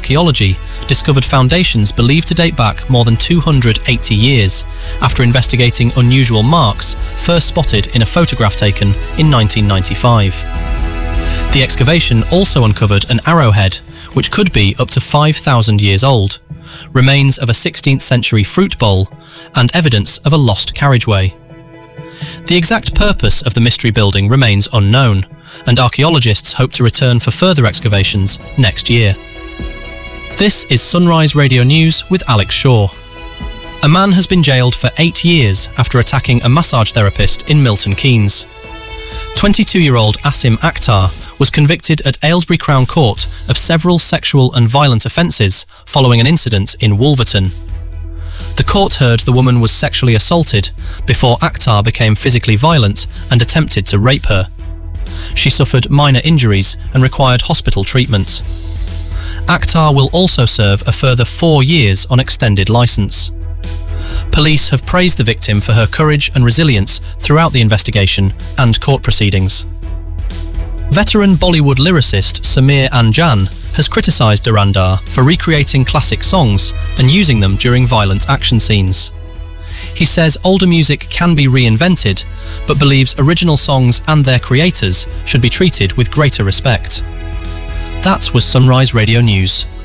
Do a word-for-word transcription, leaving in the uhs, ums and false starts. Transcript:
archaeology discovered foundations believed to date back more than two hundred eighty years, after investigating unusual marks first spotted in a photograph taken in nineteen ninety-five. The excavation also uncovered an arrowhead, which could be up to five thousand years old, remains of a sixteenth century fruit bowl, and evidence of a lost carriageway. The exact purpose of the mystery building remains unknown, and archaeologists hope to return for further excavations next year. This is Sunrise Radio News with Alex Shaw. A man has been jailed for eight years after attacking a massage therapist in Milton Keynes. twenty-two-year-old Asim Akhtar was convicted at Aylesbury Crown Court of several sexual and violent offences following an incident in Wolverton. The court heard the woman was sexually assaulted before Akhtar became physically violent and attempted to rape her. She suffered minor injuries and required hospital treatment. Akhtar will also serve a further four years on extended licence. Police have praised the victim for her courage and resilience throughout the investigation and court proceedings. Veteran Bollywood lyricist Sameer Anjan has criticised Dhurandhar for recreating classic songs and using them during violent action scenes. He says older music can be reinvented, but believes original songs and their creators should be treated with greater respect. That was Sunrise Radio News.